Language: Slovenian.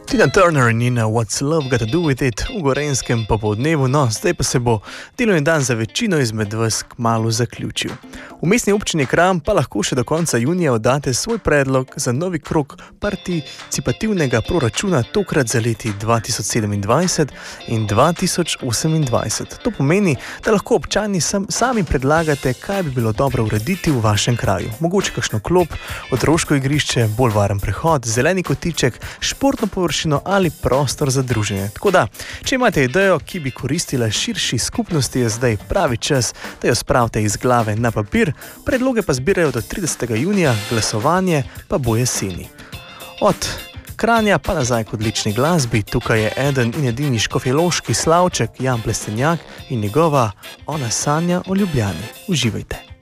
Tina Turner in What's Love Got to Do With It v Gorenjskem popoldnevu, no zdaj pa se bo delovni dan za večino izmed vas kmalu zaključil. V mestni občini Kranj pa lahko še do konca junija oddate svoj predlog za novi krog participativnega proračuna, tokrat za leti 2027 in 2028. To pomeni, da lahko občani sami predlagate, kaj bi bilo dobro urediti v vašem kraju. Mogoče kakšno klop, otroško igrišče, bolj varen prehod, zeleni kotiček, športno površino ali prostor za druženje. Tako da, če imate idejo, ki bi koristila širši skupnosti, je zdaj pravi čas, da jo spravite iz glave na papir. Predloge pa zbirajo do 30. junija, glasovanje pa bo jeseni. Od Kranja pa nazaj k odlični glasbi. Tukaj je eden in edini škofjeloški slavček Jan Plestenjak in njegova Ona sanja o Ljubljani. Uživajte.